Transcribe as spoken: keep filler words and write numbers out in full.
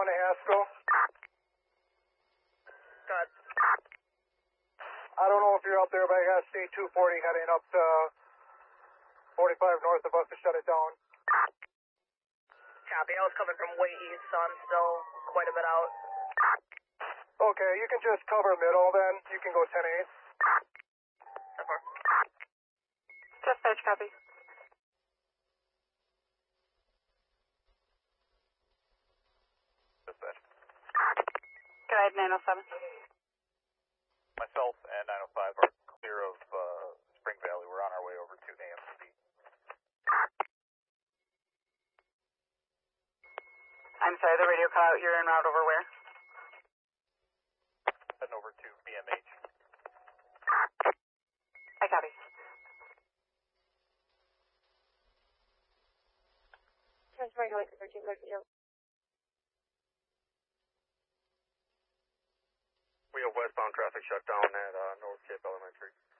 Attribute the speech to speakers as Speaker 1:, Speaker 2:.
Speaker 1: one to Haskell.
Speaker 2: Good.
Speaker 1: I don't know if you're up there, but I got C two forty heading up to forty-five north of us to shut it down.
Speaker 2: Copy. I was coming from way east, so I'm still quite a bit out.
Speaker 1: Okay, you can just cover middle then. You can go ten eight.
Speaker 3: Dispatch, copy.
Speaker 4: Dispatch.
Speaker 3: Guide nine oh seven.
Speaker 4: Myself and nine oh five are clear of uh, Spring Valley. We're on our way over to A M C.
Speaker 3: I'm sorry, the radio cut out. You're en route over where?
Speaker 4: Heading over to B M H.
Speaker 3: I copy.
Speaker 5: Transferring to thirteen thirty.
Speaker 6: We have westbound traffic shut down at uh, North Cape Elementary.